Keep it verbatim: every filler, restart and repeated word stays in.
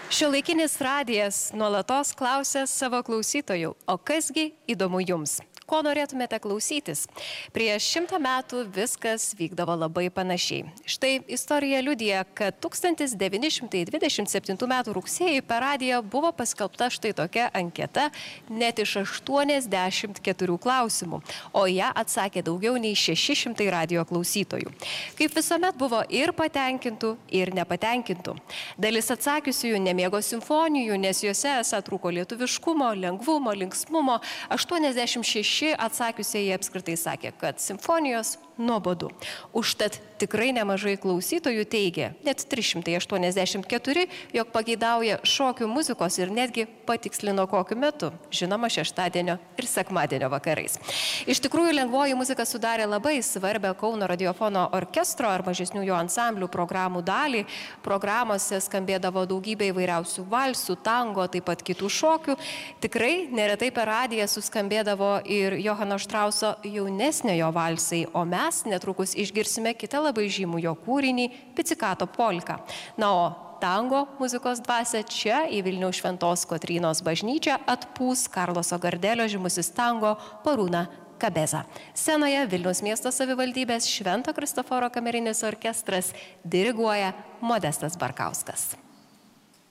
Šiuolaikinis radijas nuolatos klausia savo klausytojų, o kasgi įdomu jums? Ko norėtumėte klausytis? Prieš šimtą metų viskas vykdavo labai panašiai. Štai istorija liudija, kad tūkstantis devyni šimtai dvidešimt septintų metų rugsėjį per radiją buvo paskelbta štai tokia anketa net iš aštuoniasdešimt keturių klausimų, o ją atsakė daugiau nei šeši šimtai radijo klausytojų. Kaip visuomet buvo ir patenkintų, ir nepatenkintų. Dalis atsakiusiųjų nemėgo simfonijų, nes juose esą trūko lietuviškumo, lengvumo, linksmumo. aštuoniasdešimt šeši atsakiusieji apskritai sakė, kad simfonijos nuobodu. Užtat tikrai nemažai klausytojų teigia, net trys šimtai aštuoniasdešimt keturi, jog pageidauja šokių muzikos ir netgi patikslino kokiu metu, žinoma, šeštadienio ir sekmadienio vakarais. Iš tikrųjų, lengvoji muzika sudarė labai svarbią Kauno radiofono orkestro ar mažesnių jo ansamblių programų dalį. Programose skambėdavo daugybė įvairiausių valsų, tango, taip pat kitų šokių. Tikrai neretai per radiją suskambėdavo ir Johano Štrauso jaunesniojo valsai, o mes netrukus išgirsime kitą labai žymų jo kūrinį Pizzicato polka. Na, o tango muzikos dvasia čia į Vilniaus Šventos Kotrynos bažnyčią atpūs Karloso Gardelio žymusis tango Paruna Kabeza. Scenoje Vilniaus miesto savivaldybės Švento Kristoforo kamerinis orkestras diriguoja Modestas Barkauskas.